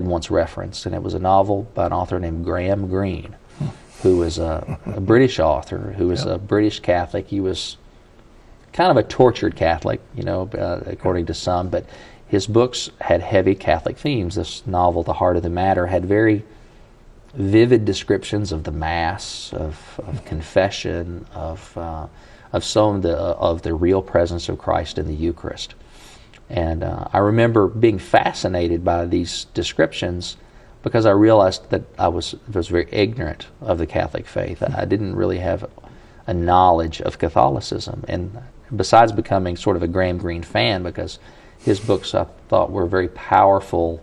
once referenced, and it was a novel by an author named Graham Greene, who was a British author, who was a British Catholic. He was kind of a tortured Catholic, according to some, but his books had heavy Catholic themes. This novel, The Heart of the Matter, had very vivid descriptions of the Mass, of confession, of some of the real presence of Christ in the Eucharist. And I remember being fascinated by these descriptions because I realized that I was very ignorant of the Catholic faith. I didn't really have a knowledge of Catholicism. And besides becoming sort of a Graham Greene fan, because his books I thought were very powerful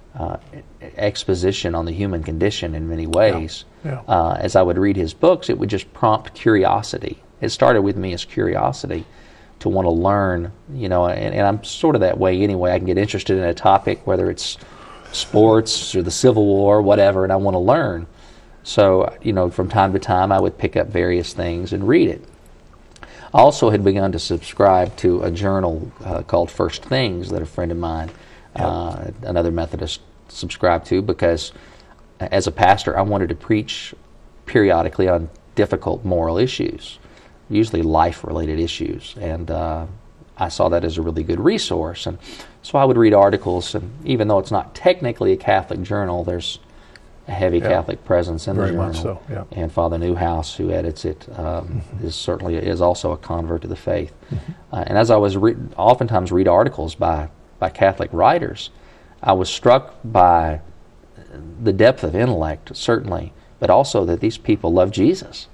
exposition on the human condition in many ways. As I would read his books, it would just prompt curiosity. It started with me as curiosity to want to learn, and I'm sort of that way anyway. I can get interested in a topic, whether it's sports or the Civil War, whatever, and I want to learn. So, from time to time, I would pick up various things and read it. I also had begun to subscribe to a journal called First Things that a friend of mine, another Methodist, subscribed to, because as a pastor, I wanted to preach periodically on difficult moral issues, usually life-related issues, and I saw that as a really good resource. And so I would read articles, and even though it's not technically a Catholic journal, there's a heavy Catholic presence in the journal. Very much so, And Father Newhouse, who edits it, is also a convert to the faith. And as I was oftentimes read articles by Catholic writers, I was struck by the depth of intellect, certainly, but also that these people love Jesus.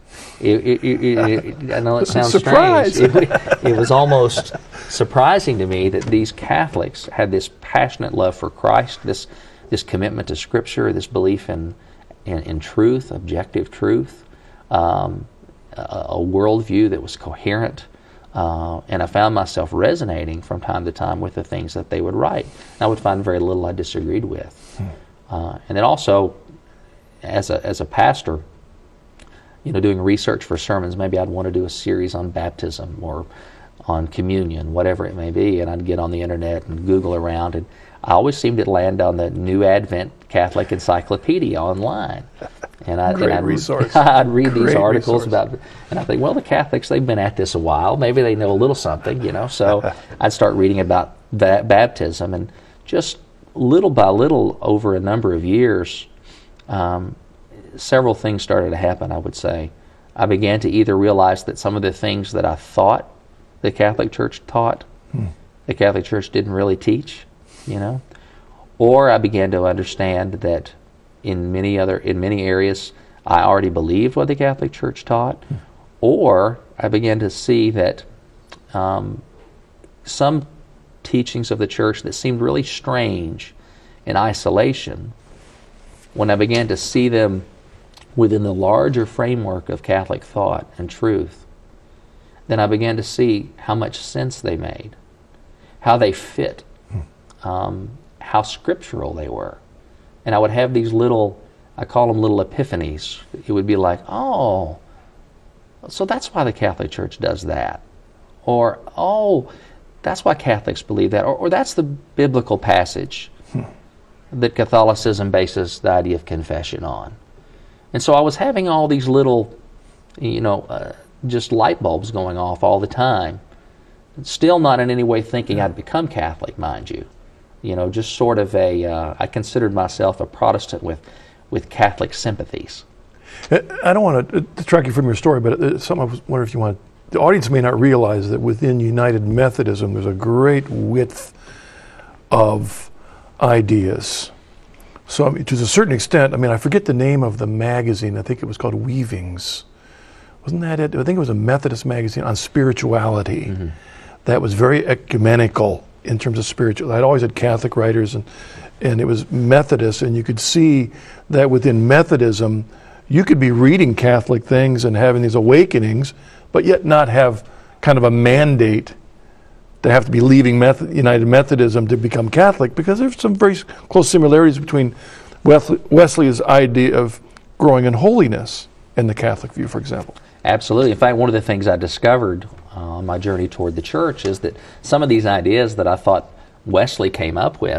I know it sounds strange. It was almost surprising to me that these Catholics had this passionate love for Christ, this commitment to Scripture, this belief in truth, objective truth, a worldview that was coherent. And I found myself resonating from time to time with the things that they would write. And I would find very little I disagreed with. And then also, as a pastor, doing research for sermons, maybe I'd want to do a series on baptism or on communion, whatever it may be, and I'd get on the internet and Google around, and I always seemed to land on the New Advent Catholic Encyclopedia online. And I'd read these articles about, and I think, well, the Catholics, they've been at this a while. Maybe they know a little something, So I'd start reading about baptism, and just little by little over a number of years, several things started to happen, I would say. I began to either realize that some of the things that I thought the Catholic Church taught, the Catholic Church didn't really teach, or I began to understand that in many areas I already believed what the Catholic Church taught, or I began to see that some teachings of the Church that seemed really strange in isolation, when I began to see them within the larger framework of Catholic thought and truth, then I began to see how much sense they made, how they fit, how scriptural they were. And I would have these I call them little epiphanies. It would be like, oh, so that's why the Catholic Church does that. Or, oh, that's why Catholics believe that. Or that's the biblical passage that Catholicism bases the idea of confession on. And so I was having all these little, just light bulbs going off all the time. Still not in any way thinking I'd become Catholic, mind you. Just sort of I considered myself a Protestant with Catholic sympathies. I don't want to distract you from your story, but something I was wondering if you want. The audience may not realize that within United Methodism, there's a great width of ideas. So to a certain extent, I forget the name of the magazine. I think it was called Weavings. Wasn't that it? I think it was a Methodist magazine on spirituality that was very ecumenical in terms of spiritual. I'd always had Catholic writers, and it was Methodist, and you could see that within Methodism, you could be reading Catholic things and having these awakenings, but yet not have kind of a mandate to have to be leaving United Methodism to become Catholic, because there's some very close similarities between Wesley's idea of growing in holiness and the Catholic view, for example. Absolutely. In fact, one of the things I discovered on my journey toward the church is that some of these ideas that I thought Wesley came up with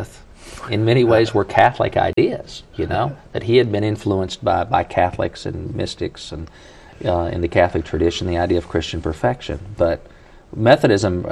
in many ways were Catholic ideas, that he had been influenced by Catholics and mystics and in the Catholic tradition, the idea of Christian perfection. But Methodism,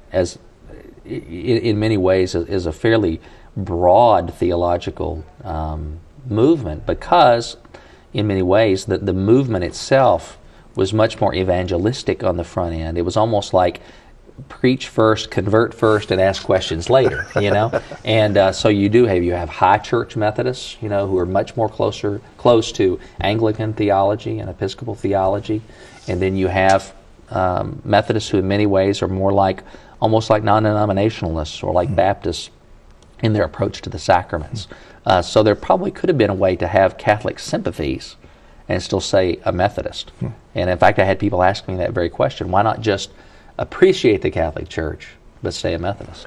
in many ways, is a fairly broad theological movement, because in many ways the movement itself was much more evangelistic on the front end. It was almost like preach first, convert first, and ask questions later, And so you have high church Methodists, who are much more close to Anglican theology and Episcopal theology, and then you have Methodists who in many ways are more almost like non-denominationalists or like Baptists in their approach to the sacraments. So there probably could have been a way to have Catholic sympathies and still say a Methodist. And in fact, I had people ask me that very question: why not just appreciate the Catholic Church, but stay a Methodist?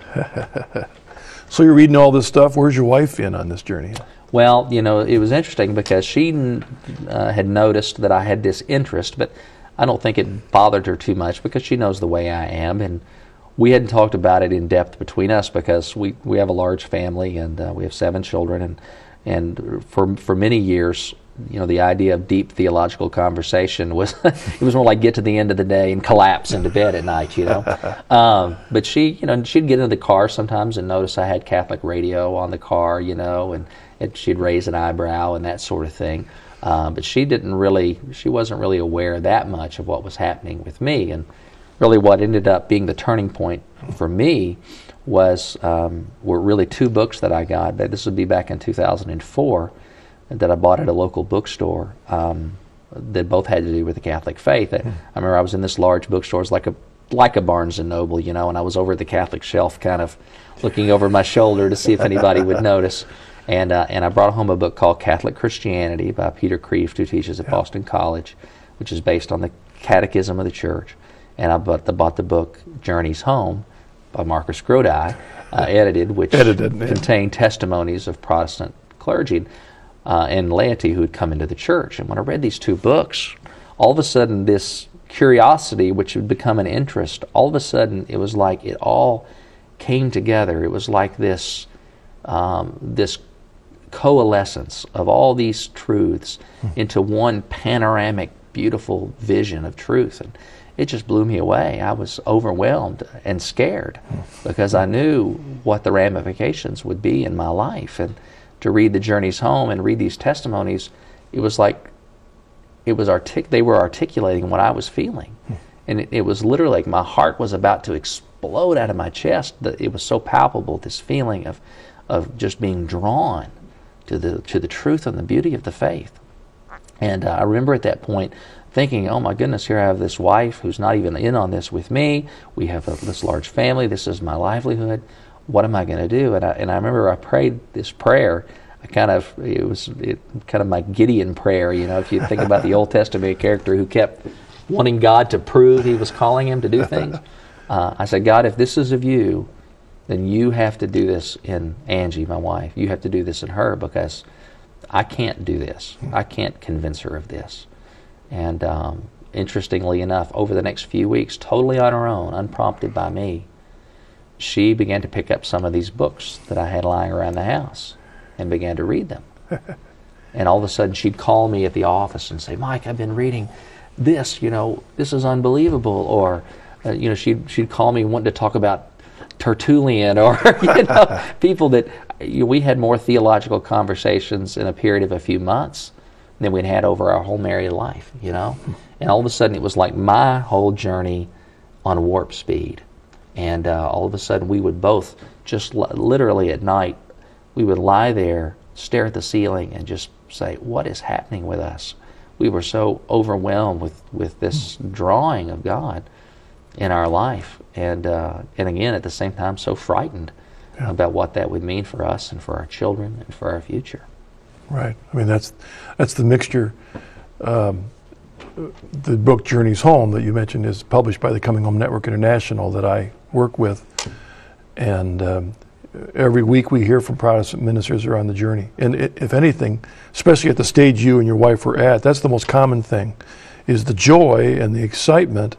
So you're reading all this stuff. Where's your wife in on this journey? Well, it was interesting because she had noticed that I had this interest, but I don't think it bothered her too much because she knows the way I am, and we hadn't talked about it in depth between us because we have a large family and we have 7 children, and for many years, the idea of deep theological conversation was it was more like get to the end of the day and collapse into bed at night, But she'd get into the car sometimes and notice I had Catholic radio on the car, and she'd raise an eyebrow and that sort of thing. But she wasn't really aware that much of what was happening with me. And really what ended up being the turning point for me were really 2 books that I got. This would be back in 2004, that I bought at a local bookstore that both had to do with the Catholic faith. I remember I was in this large bookstore, it was like a Barnes & Noble, and I was over at the Catholic shelf kind of looking over my shoulder to see if anybody would notice. And I brought home a book called Catholic Christianity by Peter Kreeft, who teaches at Boston College, which is based on the Catechism of the Church. And I bought the book Journeys Home by Marcus Grodi, edited, which contained testimonies of Protestant clergy and laity who had come into the church. And when I read these 2 books, all of a sudden this curiosity, which had become an interest, all of a sudden it was like it all came together. It was like this coalescence of all these truths into one panoramic, beautiful vision of truth. And it just blew me away. I was overwhelmed and scared because I knew what the ramifications would be in my life. And to read the Journeys Home and read these testimonies, it was like they were articulating what I was feeling. And it was literally like my heart was about to explode out of my chest. It was so palpable, this feeling of just being drawn to the truth and the beauty of the faith. And I remember at that point thinking, oh my goodness, here I have this wife who's not even in on this with me. We have this large family. This is my livelihood. What am I going to do? And I remember I prayed this prayer. It was kind of my Gideon prayer. If you think about the Old Testament character who kept wanting God to prove He was calling him to do things. I said, God, if this is of you, then you have to do this in Angie, my wife. You have to do this in her, because I can't do this. I can't convince her of this. And interestingly enough, over the next few weeks, totally on her own, unprompted by me, she began to pick up some of these books that I had lying around the house and began to read them. And all of a sudden she'd call me at the office and say, Mike, I've been reading this, this is unbelievable. Or, she'd call me wanting to talk about Tertullian or, people that we had more theological conversations in a period of a few months than we'd had over our whole married life, And all of a sudden it was like my whole journey on warp speed. And all of a sudden we would both just literally at night, we would lie there, stare at the ceiling and just say, what is happening with us? We were so overwhelmed with this drawing of God in our life. And again, at the same time, so frightened about what that would mean for us and for our children and for our future. Right. I mean, that's the mixture. The book Journeys Home that you mentioned is published by the Coming Home Network International that I work with. And every week we hear from Protestant ministers who are on the journey. And if anything, especially at the stage you and your wife were at, that's the most common thing, is the joy and the excitement,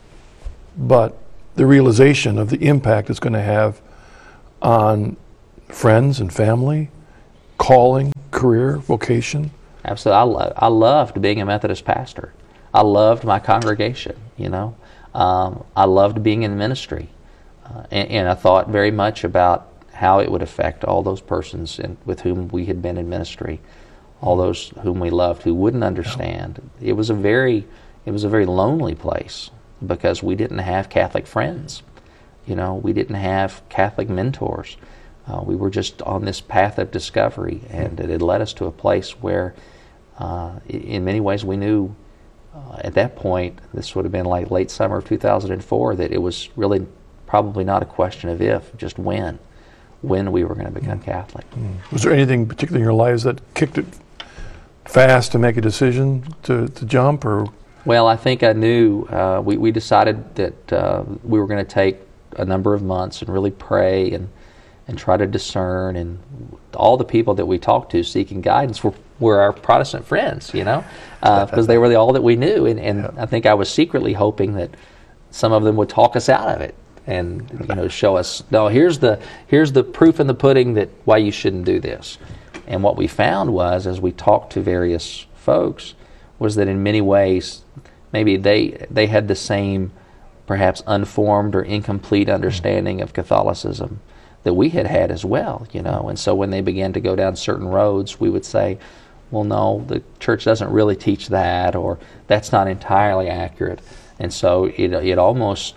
but the realization of the impact it's going to have on friends and family, calling, career, vocation? Absolutely. I loved being a Methodist pastor. I loved my congregation, you know. I loved being in ministry. And I thought very much about how it would affect all those persons with whom we had been in ministry, all those whom we loved who wouldn't understand. It was a very lonely place because we didn't have Catholic friends. You know, we didn't have Catholic mentors. We were just on this path of discovery, and it had led us to a place where, in many ways, we knew at that point, this would have been like late summer of 2004, that it was really probably not a question of if, just when we were going to become Catholic. Was there anything particular in your lives that kicked it fast to make a decision to jump? Or? Well, I think I knew. We decided that we were going to take a number of months and really pray and try to discern, and all the people that we talked to seeking guidance were our Protestant friends, you know, because they were all that we knew, and I think I was secretly hoping that some of them would talk us out of it and, you know, show us, no, here's the proof in the pudding that why you shouldn't do this. And what we found was, as we talked to various folks, was that in many ways maybe they had the same perhaps unformed or incomplete understanding of Catholicism that we had as well, you know. And so when they began to go down certain roads, we would say, well, no, the church doesn't really teach that, or that's not entirely accurate. And so it almost,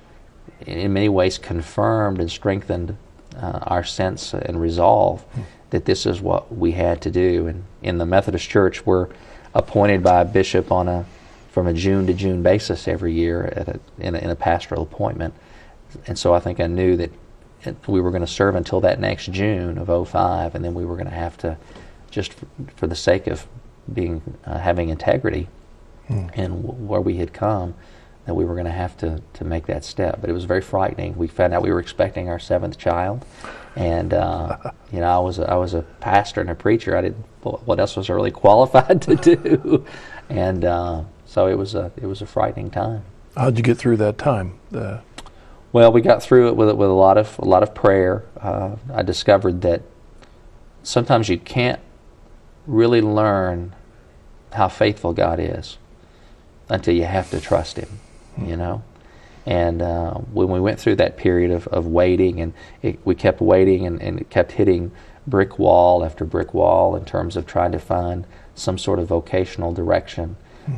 in many ways, confirmed and strengthened our sense and resolve that this is what we had to do. And in the Methodist Church, we're appointed by a bishop from a June to June basis every year in a pastoral appointment. And so I think I knew that we were going to serve until that next June of 2005, and then we were going to have to, just for the sake of having integrity and where we had come, that we were going to have to make that step. But it was very frightening. We found out we were expecting our 7th child, and you know, I was a pastor and a preacher. What else was I really qualified to do? And so it was a frightening time. How'd you get through that time? Well, we got through it with a lot of prayer. I discovered that sometimes you can't really learn how faithful God is until you have to trust Him, you know. And when we went through that period of waiting, and we kept waiting, and it kept hitting brick wall after brick wall in terms of trying to find some sort of vocational direction.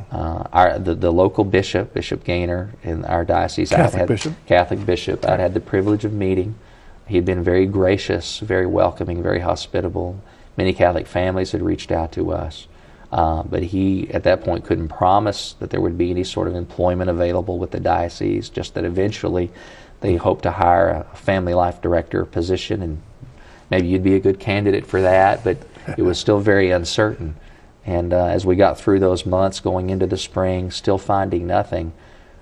The local bishop, Bishop Gaynor in our diocese, Catholic bishop, I'd had the privilege of meeting. He'd been very gracious, very welcoming, very hospitable. Many Catholic families had reached out to us. But he, at that point, couldn't promise that there would be any sort of employment available with the diocese, just that eventually they hoped to hire a family life director position, and maybe you'd be a good candidate for that, but it was still very uncertain. And as we got through those months going into the spring, still finding nothing,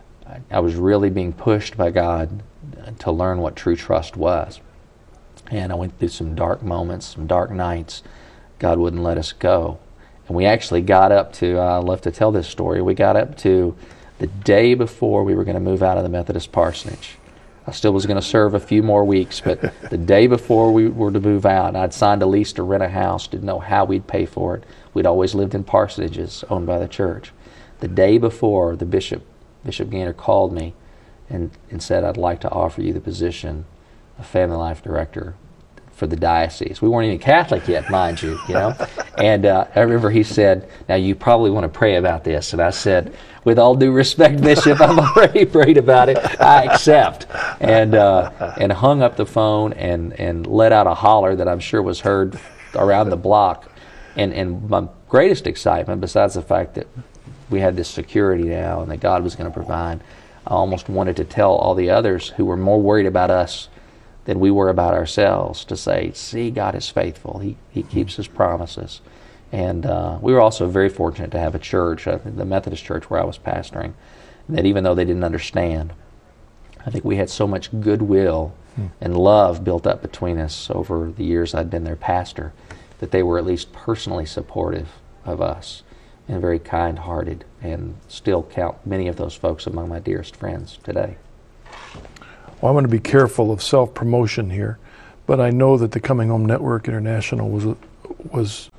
I was really being pushed by God to learn what true trust was. And I went through some dark moments, some dark nights. God wouldn't let us go. And we actually got up to, I love to tell this story, we got up to the day before we were going to move out of the Methodist parsonage. I still was going to serve a few more weeks, but the day before we were to move out, I'd signed a lease to rent a house, didn't know how we'd pay for it. We'd always lived in parsonages owned by the church. The day before, the Bishop Gaynor called me and said, I'd like to offer you the position of family life director for the diocese. We weren't even Catholic yet, mind you, you know. And I remember he said, now you probably want to pray about this. And I said, with all due respect, Bishop, I've already prayed about it. I accept. And hung up the phone and let out a holler that I'm sure was heard around the block. And my greatest excitement, besides the fact that we had this security now and that God was going to provide, I almost wanted to tell all the others who were more worried about us than we were about ourselves, to say, see, God is faithful. He keeps His promises. And we were also very fortunate to have a church, the Methodist church where I was pastoring, that even though they didn't understand, I think we had so much goodwill and love built up between us over the years I'd been their pastor, that they were at least personally supportive of us and very kind-hearted, and still count many of those folks among my dearest friends today. Well, I want to be careful of self-promotion here, but I know that the Coming Home Network International was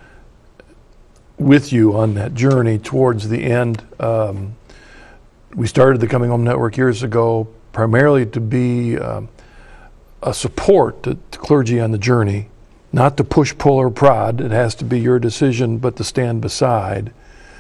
with you on that journey towards the end. We started the Coming Home Network years ago primarily to be a support to clergy on the journey, not to push, pull, or prod. It has to be your decision, but to stand beside.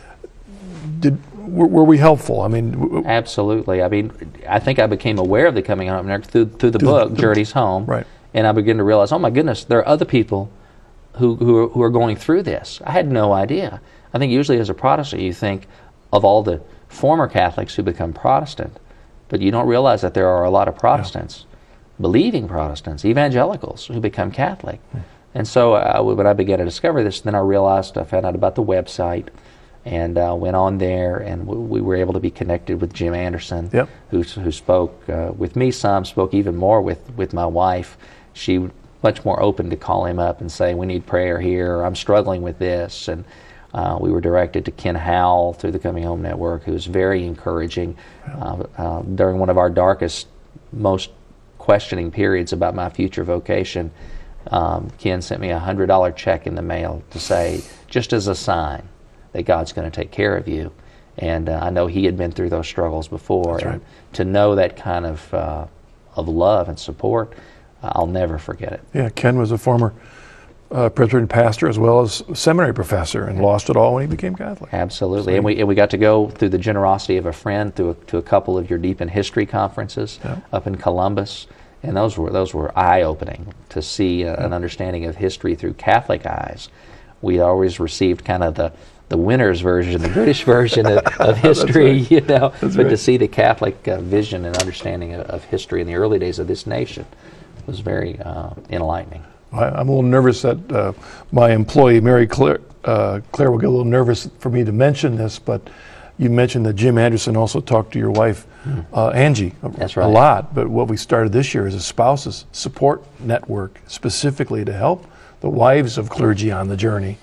Were we helpful? I mean, absolutely. I mean, I think I became aware of the Coming Home Network through the book Journeys Home, right? And I began to realize, oh my goodness, there are other people who are going through this. I had no idea. I think usually as a Protestant, you think of all the former Catholics who become Protestant, but you don't realize that there are a lot of Protestants, believing Protestants, evangelicals who become Catholic. And so when I began to discover this, then I found out about the website, and went on there, and we were able to be connected with Jim Anderson, who spoke with me some, spoke even more with my wife. She much more open to call him up and say, we need prayer here, or I'm struggling with this. And we were directed to Ken Howell through the Coming Home Network, who was very encouraging. During one of our darkest, most questioning periods about my future vocation, Ken sent me a $100 check in the mail to say, just as a sign that God's going to take care of you. And I know he had been through those struggles before. That's right. And to know that kind of love and support, I'll never forget it. Yeah, Ken was a former Presbyterian pastor as well as seminary professor, and lost it all when he became Catholic. Absolutely, and we got to go through the generosity of a friend to a couple of your Deep in History conferences up in Columbus, and those were eye-opening to see an understanding of history through Catholic eyes. We always received kind of the winner's version, the British version of history, That's right. but to see the Catholic vision and understanding of history in the early days of this nation was very enlightening. I'm a little nervous that my employee, Mary Claire will get a little nervous for me to mention this, but you mentioned that Jim Anderson also talked to your wife, Angie, That's right. a lot. But what we started this year is a spouses support network specifically to help the wives of clergy on the journey.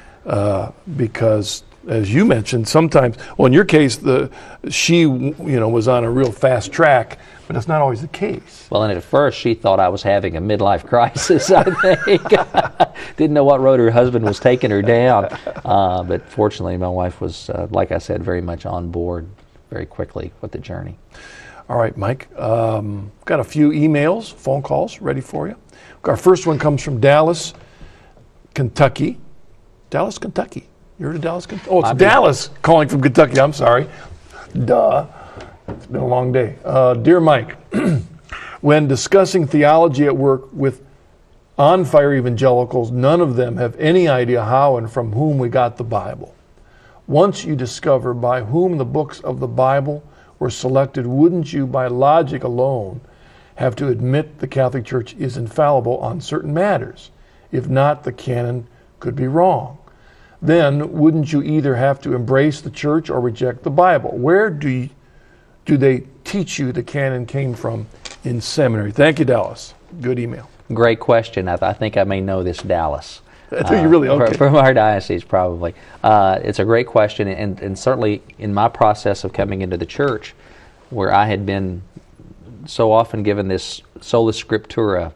Because, as you mentioned, sometimes, well, in your case, she was on a real fast track, but that's not always the case. Well, and at first she thought I was having a midlife crisis, I think. Didn't know what road her husband was taking her down. But fortunately, my wife was, like I said, very much on board very quickly with the journey. All right, Mike. Got a few emails, phone calls ready for you. Our first one comes from Dallas, Kentucky. Dallas, Kentucky. You heard of Dallas, Kentucky? Oh, it's Dallas calling from Kentucky. I'm sorry. Duh. It's been a long day. Dear Mike, when discussing theology at work with on-fire evangelicals, none of them have any idea how and from whom we got the Bible. Once you discover by whom the books of the Bible were selected, wouldn't you, by logic alone, have to admit the Catholic Church is infallible on certain matters? If not, the canon could be wrong. Then wouldn't you either have to embrace the church or reject the Bible? Where do they teach you the canon came from in seminary? Thank you, Dallas. Good email. Great question. I think I may know this Dallas. You really? Okay. From our diocese, probably. It's a great question, and certainly in my process of coming into the church, where I had been so often given this sola scriptura,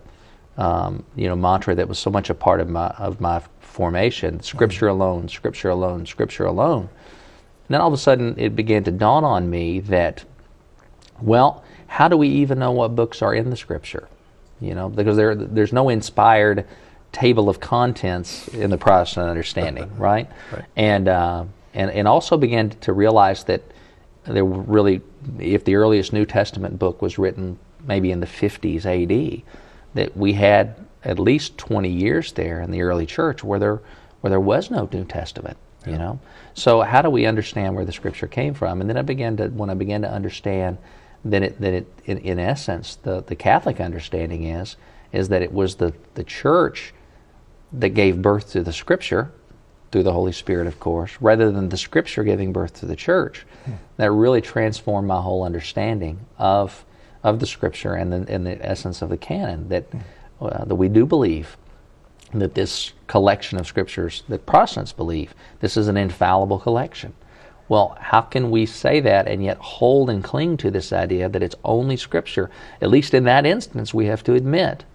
mantra that was so much a part of my formation, Scripture alone, Scripture alone, Scripture alone. And then all of a sudden it began to dawn on me that, well, how do we even know what books are in the Scripture? Because there's no inspired table of contents in the Protestant understanding, right? And also began to realize that there really, if the earliest New Testament book was written maybe in the 50s AD, that we had at least 20 years there in the early church where there was no New Testament, So how do we understand where the Scripture came from? And then when I began to understand that in essence, the Catholic understanding is that it was the church that gave birth to the Scripture, through the Holy Spirit, of course, rather than the Scripture giving birth to the church. That really transformed my whole understanding of the Scripture and the essence of the canon, that we do believe that this collection of Scriptures that Protestants believe, this is an infallible collection. Well, how can we say that and yet hold and cling to this idea that it's only Scripture? At least in that instance, we have to admit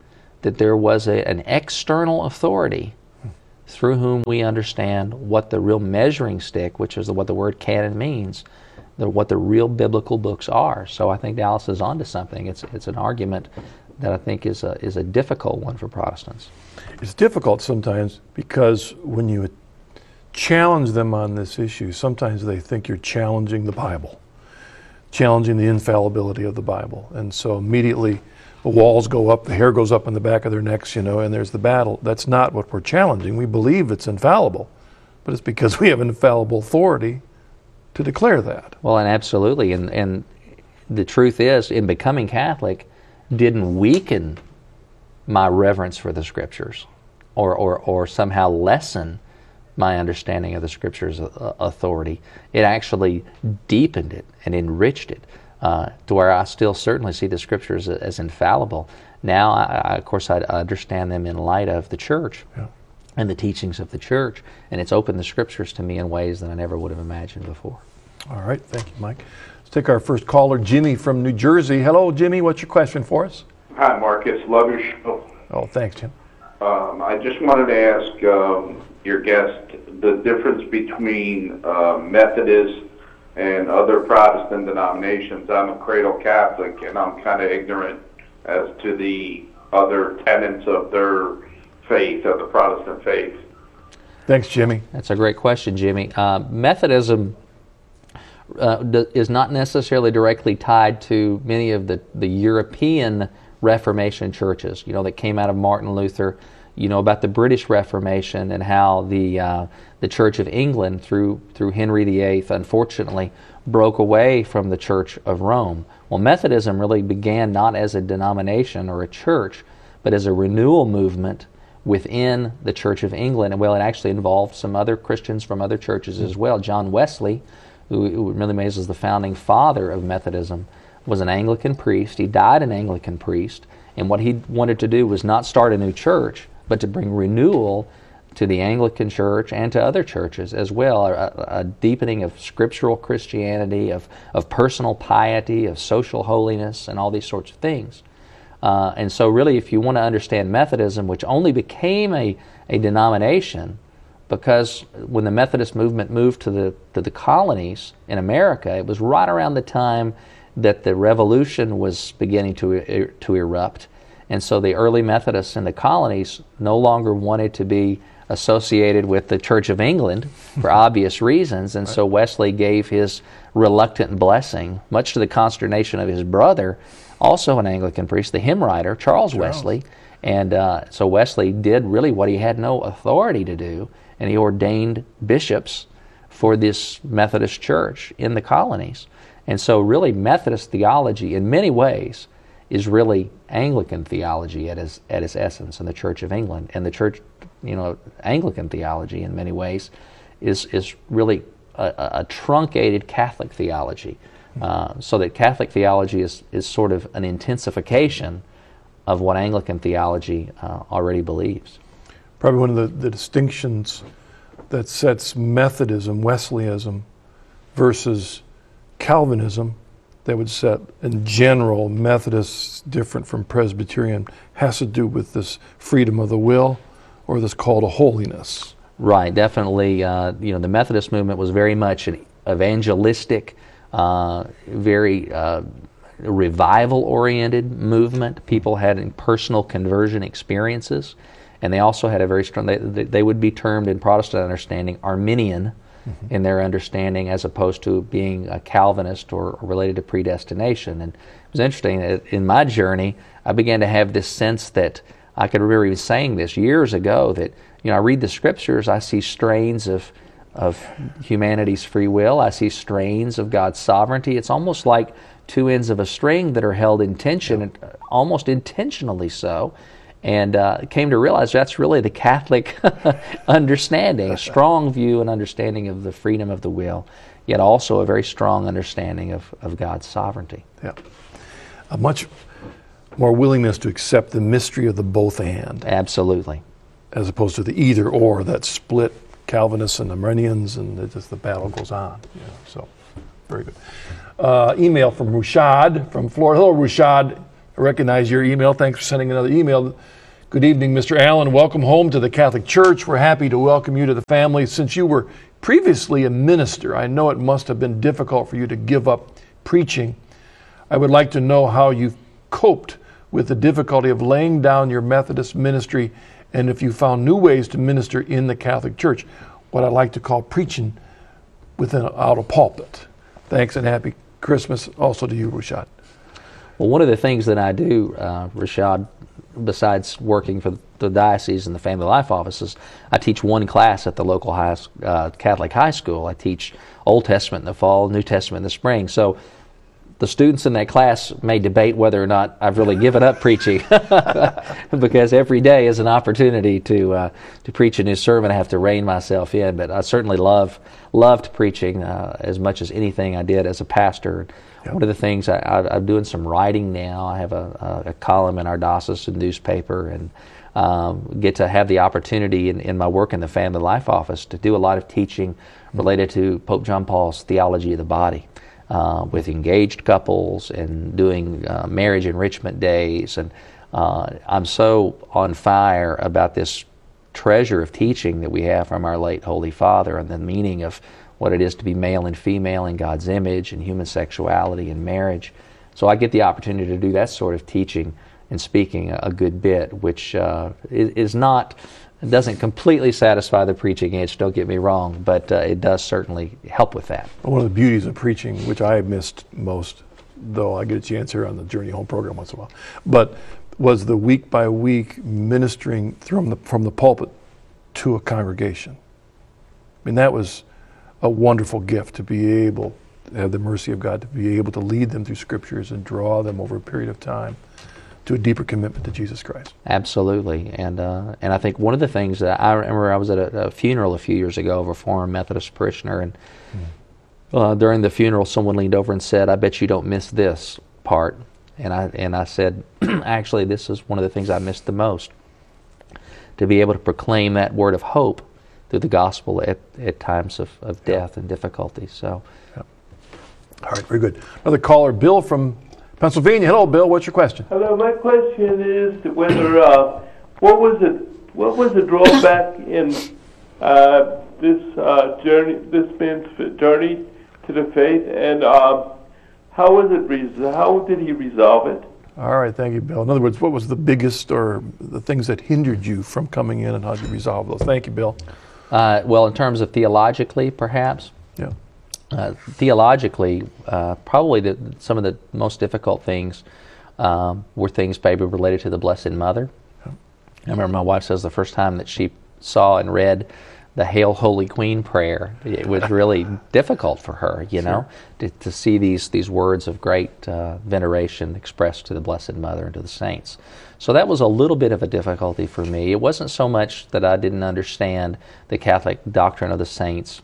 that there was an external authority through whom we understand what the real measuring stick, which is what the word canon means, what the real biblical books are. So I think Dallas is onto something. It's an argument that I think is a difficult one for Protestants. It's difficult sometimes because when you challenge them on this issue, sometimes they think you're challenging the Bible, challenging the infallibility of the Bible. And so immediately the walls go up, the hair goes up on the back of their necks, and there's the battle. That's not what we're challenging. We believe it's infallible, but it's because we have an infallible authority to declare that. Well, and absolutely. And the truth is, in becoming Catholic, didn't weaken my reverence for the Scriptures or somehow lessen my understanding of the Scriptures' authority. It actually deepened it and enriched it to where I still certainly see the Scriptures as infallible. Now, of course, I understand them in light of the Church and the teachings of the Church, and it's opened the Scriptures to me in ways that I never would have imagined before. All right, thank you, Mike. Let's take our first caller, Jimmy from New Jersey. Hello, Jimmy. What's your question for us? Hi, Marcus. Love your show. Oh, thanks, Jim. I just wanted to ask your guest the difference between Methodists and other Protestant denominations. I'm a cradle Catholic, and I'm kind of ignorant as to the other tenets of their faith, of the Protestant faith. Thanks, Jimmy. That's a great question, Jimmy. Methodism is not necessarily directly tied to many of the European Reformation churches, that came out of Martin Luther. About the British Reformation and how the Church of England, through Henry VIII, unfortunately, broke away from the Church of Rome. Well, Methodism really began not as a denomination or a church, but as a renewal movement within the Church of England. And well, it actually involved some other Christians from other churches as well. John Wesley, who really made as the founding father of Methodism, was an Anglican priest. He died an Anglican priest, and what he wanted to do was not start a new church, but to bring renewal to the Anglican Church and to other churches as well, a deepening of scriptural Christianity, of personal piety, of social holiness, and all these sorts of things. And so really, if you want to understand Methodism, which only became a denomination because when the Methodist movement moved to the colonies in America, it was right around the time that the Revolution was beginning to erupt. And so the early Methodists in the colonies no longer wanted to be associated with the Church of England for obvious reasons. And so Wesley gave his reluctant blessing, much to the consternation of his brother, also an Anglican priest, the hymn writer, Charles Wesley. And so Wesley did really what he had no authority to do, and he ordained bishops for this Methodist church in the colonies. And so really Methodist theology in many ways is really Anglican theology at its essence in the Church of England. And the church, Anglican theology in many ways is really a truncated Catholic theology. So that Catholic theology is sort of an intensification of what Anglican theology already believes. Probably one of the distinctions that sets Methodism, Wesleyanism, versus Calvinism, that would set in general Methodists different from Presbyterian, has to do with this freedom of the will or this call to holiness. Right, definitely. The Methodist movement was very much an evangelistic, very revival-oriented movement. People had personal conversion experiences, and they also had a very strong, they would be termed in Protestant understanding Arminian in their understanding, as opposed to being a Calvinist or related to predestination. And it was interesting, in my journey, I began to have this sense that, I could remember even saying this years ago, that I read the Scriptures, I see strains of humanity's free will, I see strains of God's sovereignty. It's almost like two ends of a string that are held in tension, almost intentionally so. And came to realize that's really the Catholic understanding, a strong view and understanding of the freedom of the will, yet also a very strong understanding of God's sovereignty. Yeah, a much more willingness to accept the mystery of the both and. Absolutely. As opposed to the either or that split Calvinists and Arminians, and the battle goes on. So, very good. Email from Rushad from Florida. Hello, Rushad. I recognize your email. Thanks for sending another email. Good evening, Mr. Allen. Welcome home to the Catholic Church. We're happy to welcome you to the family. Since you were previously a minister, I know it must have been difficult for you to give up preaching. I would like to know how you've coped with the difficulty of laying down your Methodist ministry, and if you found new ways to minister in the Catholic Church, what I like to call preaching out of pulpit. Thanks, and happy Christmas also to you, Rashad. Well, one of the things that I do, Rashad, besides working for the diocese and the Family Life offices, I teach one class at the local Catholic high school. I teach Old Testament in the fall, New Testament in the spring. So the students in that class may debate whether or not I've really given up preaching, because every day is an opportunity to preach a new sermon. I have to rein myself in, but I certainly loved preaching as much as anything I did as a pastor. Yep. One of the things I'm doing some writing now. I have a column in our diocesan newspaper, and get to have the opportunity in my work in the Family Life office to do a lot of teaching related to Pope John Paul's theology of the body. With engaged couples and doing marriage enrichment days. And I'm so on fire about this treasure of teaching that we have from our late Holy Father, and the meaning of what it is to be male and female in God's image, and human sexuality and marriage. So I get the opportunity to do that sort of teaching and speaking a good bit, which doesn't completely satisfy the preaching itch, don't get me wrong, but it does certainly help with that. One of the beauties of preaching, which I missed most, though I get a chance here on the Journey Home program once in a while, but was the week by week ministering from the pulpit to a congregation. I mean, that was a wonderful gift, to be able to have the mercy of God, to be able to lead them through scriptures and draw them over a period of time to a deeper commitment to Jesus Christ. Absolutely, and I think one of the things that I remember, I was at a funeral a few years ago of a former Methodist parishioner, and during the funeral, someone leaned over and said, "I bet you don't miss this part," and I said, "Actually, this is one of the things I missed the most, to be able to proclaim that word of hope through the gospel at times of death and difficulty." So, all right, very good. Another caller, Bill from Pennsylvania. Hello, Bill. What's your question? Hello. My question is whether what was the drawback in this man's journey to the faith, and how did he resolve it? All right, thank you, Bill. In other words, what was the biggest or the things that hindered you from coming in, and how did you resolve those? Thank you, Bill. Well, in terms of theologically, perhaps. Yeah. Theologically, probably some of the most difficult things were things maybe related to the Blessed Mother. Yeah. I remember my wife says the first time that she saw and read the Hail Holy Queen prayer, it was really difficult for her, to see these words of great veneration expressed to the Blessed Mother and to the saints. So that was a little bit of a difficulty for me. It wasn't so much that I didn't understand the Catholic doctrine of the saints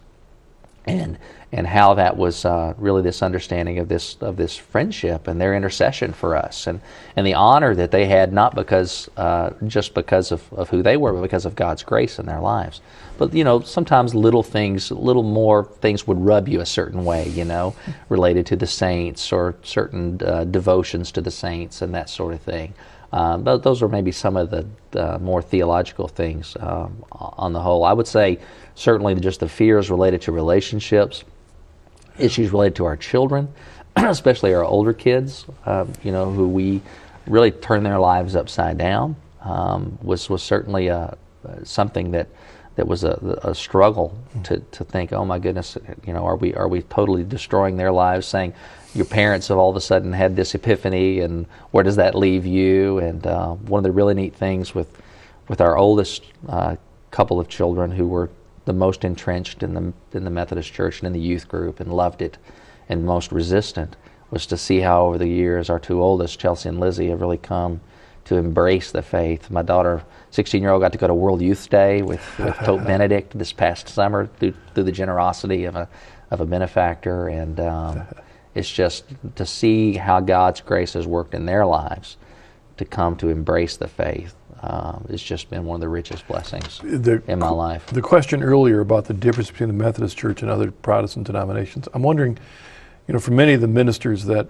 and how that was really this understanding of this friendship and their intercession for us, and the honor that they had, not just because of who they were, but because of God's grace in their lives. But sometimes little more things would rub you a certain way, related to the saints or certain devotions to the saints and that sort of thing. But those are maybe some of the more theological things on the whole. I would say certainly just the fears related to relationships, issues related to our children, especially our older kids, who we really turn their lives upside down, was certainly something that was a struggle to think, oh my goodness, are we totally destroying their lives, saying your parents have all of a sudden had this epiphany, and where does that leave you? And one of the really neat things with our oldest couple of children, who were the most entrenched in the Methodist Church and in the youth group and loved it and most resistant, was to see how over the years our two oldest, Chelsea and Lizzie, have really come to embrace the faith. My daughter, 16-year-old, got to go to World Youth Day with Pope Benedict this past summer through the generosity of a benefactor, and it's just to see how God's grace has worked in their lives to come to embrace the faith. It's just been one of the richest blessings in my life. The question earlier about the difference between the Methodist Church and other Protestant denominations, I'm wondering, for many of the ministers that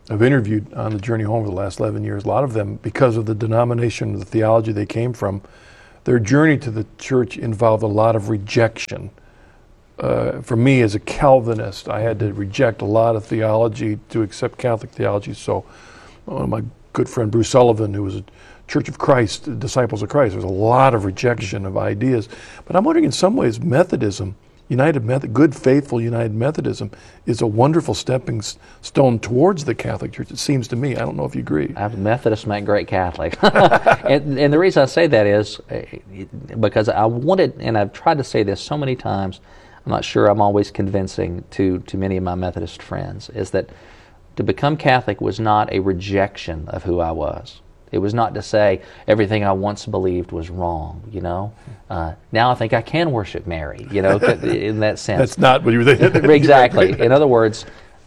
I've interviewed on the journey home for the last 11 years, a lot of them, because of the denomination, the theology they came from, their journey to the church involved a lot of rejection. For me, as a Calvinist, I had to reject a lot of theology to accept Catholic theology. So my good friend Bruce Sullivan, who was a Church of Christ, Disciples of Christ, there's a lot of rejection of ideas. But I'm wondering, in some ways, Methodism, good, faithful United Methodism is a wonderful stepping stone towards the Catholic Church, it seems to me. I don't know if you agree. Methodists make great Catholic. and the reason I say that is because I wanted, and I've tried to say this so many times, I'm not sure I'm always convincing to many of my Methodist friends, is that to become Catholic was not a rejection of who I was. It was not to say everything I once believed was wrong, Now I think I can worship Mary, in that sense. That's not what you were thinking. Exactly. In other words,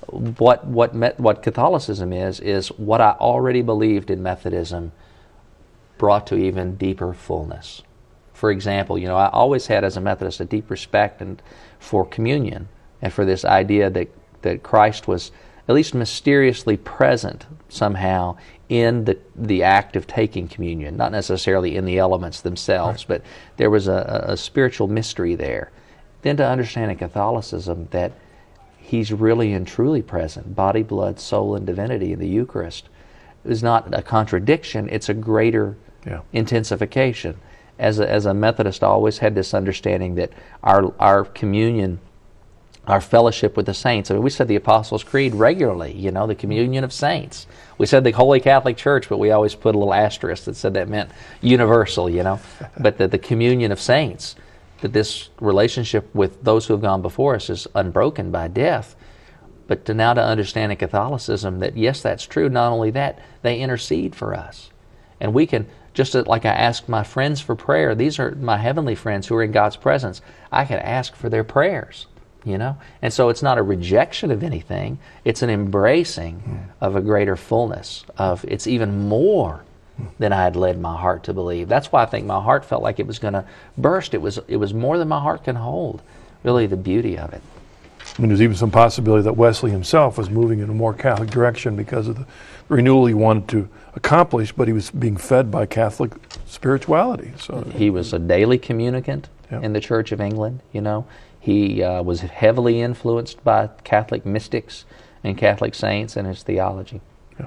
what Catholicism is what I already believed in Methodism brought to even deeper fullness. For example, I always had as a Methodist a deep respect for communion and for this idea that Christ was at least mysteriously present somehow in the act of taking communion, not necessarily in the elements themselves, but there was a spiritual mystery there. Then to understand in Catholicism that He's really and truly present, body, blood, soul, and divinity in the Eucharist, is not a contradiction, it's a greater intensification. As a Methodist, I always had this understanding that our communion, our fellowship with the saints. I mean, we said the Apostles' Creed regularly, the communion of saints. We said the Holy Catholic Church, but we always put a little asterisk that said that meant universal, But the communion of saints, that this relationship with those who have gone before us is unbroken by death. But to understand in Catholicism that, yes, that's true. Not only that, they intercede for us. And we can, just like I ask my friends for prayer, these are my heavenly friends who are in God's presence, I can ask for their prayers. And so it's not a rejection of anything, it's an embracing of a greater fullness, it's even more than I had led my heart to believe. That's why I think my heart felt like it was going to burst. It was more than my heart can hold, really the beauty of it. And there's even some possibility that Wesley himself was moving in a more Catholic direction because of the renewal he wanted to accomplish, but he was being fed by Catholic spirituality. So he was a daily communicant in the Church of England, He was heavily influenced by Catholic mystics and Catholic saints and his theology.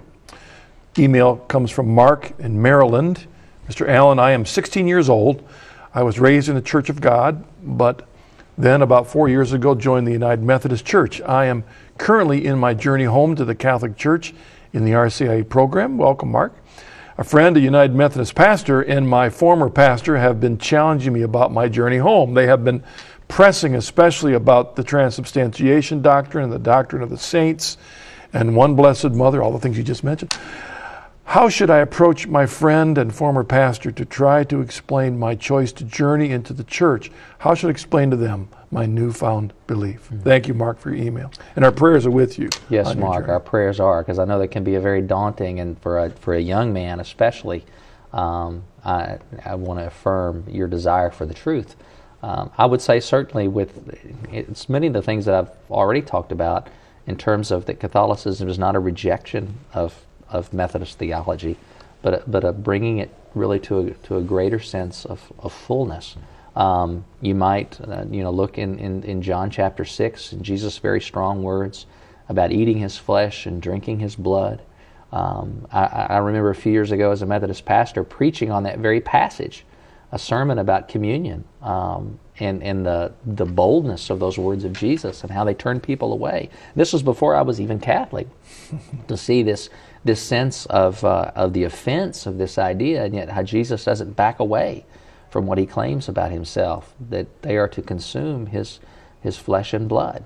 Email comes from Mark in Maryland. Mr. Allen, I am 16 years old. I was raised in the Church of God, but then about 4 years ago joined the United Methodist Church. I am currently in my journey home to the Catholic Church in the RCIA program. Welcome, Mark. A friend, a United Methodist pastor, and my former pastor have been challenging me about my journey home. They have been pressing especially about the transubstantiation doctrine and the doctrine of the saints and one blessed mother, all the things you just mentioned. How should I approach my friend and former pastor to try to explain my choice to journey into the church? How should I explain to them my newfound belief? Thank you, Mark, for your email. And our prayers are with you. Yes, Mark, our prayers are, because I know that can be a very daunting, and for a young man especially, I want to affirm your desire for the truth. I would say certainly it's many of the things that I've already talked about in terms of that Catholicism is not a rejection of Methodist theology, but a bringing it really to a greater sense of fullness. You might look in John chapter 6, in Jesus' very strong words about eating His flesh and drinking His blood. I remember a few years ago as a Methodist pastor preaching on that very passage, a sermon about communion, and the boldness of those words of Jesus and how they turned people away. This was before I was even Catholic. To see this sense of the offense of this idea, and yet how Jesus doesn't back away from what He claims about Himself, that they are to consume His flesh and blood.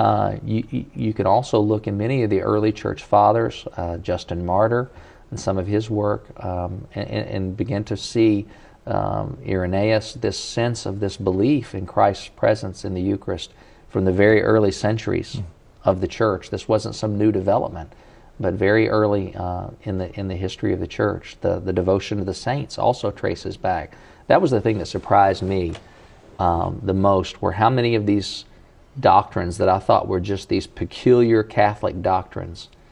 You can also look in many of the early church fathers, Justin Martyr, and some of his work, and begin to see Irenaeus, this sense of this belief in Christ's presence in the Eucharist from the very early centuries of the church. This wasn't some new development, but very early in the history of the church. The devotion to the saints also traces back. That was the thing that surprised me the most, were how many of these doctrines that I thought were just these peculiar Catholic doctrines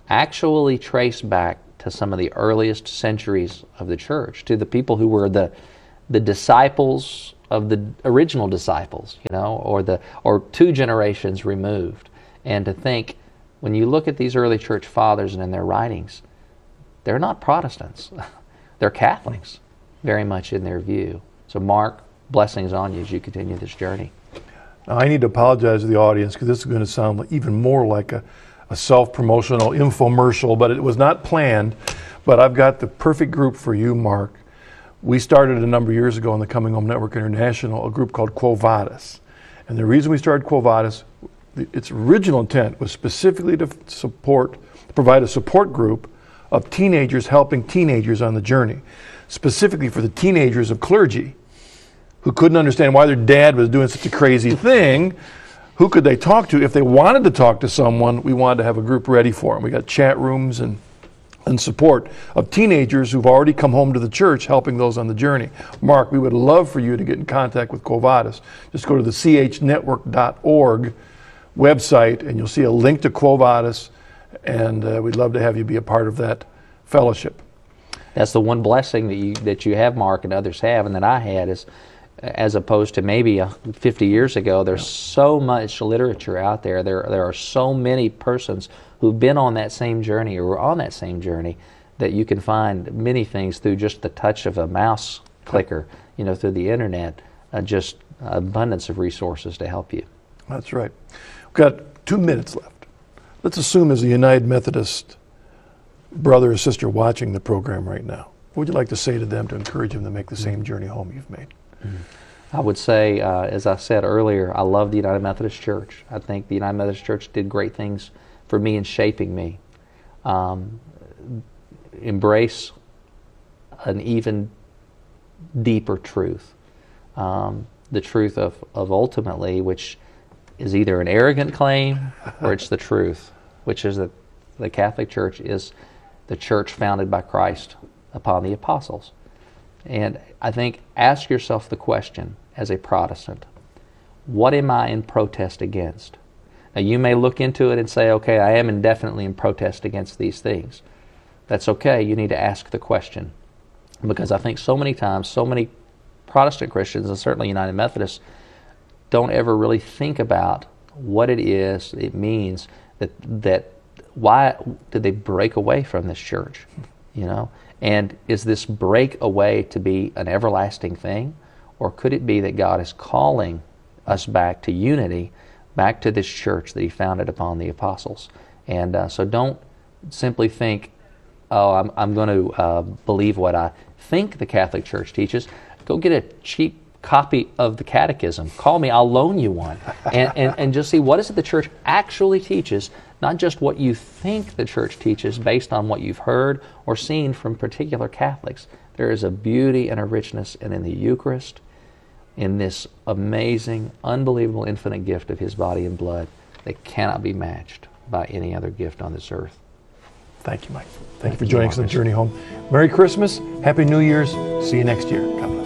actually trace back to some of the earliest centuries of the church, to the people who were the disciples of the original disciples, or 2 generations removed. And to think, when you look at these early church fathers and in their writings, they're not Protestants. They're Catholics, very much in their view. So Mark, blessings on you as you continue this journey. Now, I need to apologize to the audience because this is going to sound even more like a self-promotional infomercial, but it was not planned. But I've got the perfect group for you, Mark. We started a number of years ago on the Coming Home Network International, a group called Quo Vadis. And the reason we started Quo Vadis, its original intent was specifically to provide a support group of teenagers helping teenagers on the journey, specifically for the teenagers of clergy who couldn't understand why their dad was doing such a crazy thing. Who could they talk to? If they wanted to talk to someone, we wanted to have a group ready for them. We got chat rooms and support of teenagers who've already come home to the church, helping those on the journey. Mark, we would love for you to get in contact with Quo Vadis. Just go to the chnetwork.org website and you'll see a link to Quo Vadis, and we'd love to have you be a part of that fellowship. That's the one blessing that you have, Mark, and others have, and that I had, is as opposed to maybe 50 years ago, there's so much literature out there. There are so many persons who've been on that same journey or were on that same journey that you can find many things through just the touch of a mouse clicker, through the internet, just abundance of resources to help you. That's right. We've got 2 minutes left. Let's assume as a United Methodist brother or sister watching the program right now, what would you like to say to them to encourage them to make the same journey home you've made? I would say, as I said earlier, I love the United Methodist Church. I think the United Methodist Church did great things for me in shaping me. Embrace an even deeper truth. The truth of ultimately, which is either an arrogant claim or it's the truth, which is that the Catholic Church is the church founded by Christ upon the apostles. And I think, ask yourself the question as a Protestant, what am I in protest against? Now you may look into it and say, okay, I am indefinitely in protest against these things. That's okay. You need to ask the question. Because I think so many times, so many Protestant Christians, and certainly United Methodists, don't ever really think about what it means that why did they break away from this church, And is this break away to be an everlasting thing? Or could it be that God is calling us back to unity, back to this church that He founded upon the apostles? And so don't simply think, oh, I'm going to believe what I think the Catholic Church teaches. Go get a cheap copy of the Catechism. Call me, I'll loan you one. And just see, what is it the church actually teaches, not just what you think the church teaches based on what you've heard or seen from particular Catholics. There is a beauty and a richness in the Eucharist, in this amazing, unbelievable, infinite gift of His body and blood that cannot be matched by any other gift on this earth. Thank you, Mike. Thank you for joining us on the journey home. Merry Christmas, Happy New Year's. See you next year. God bless.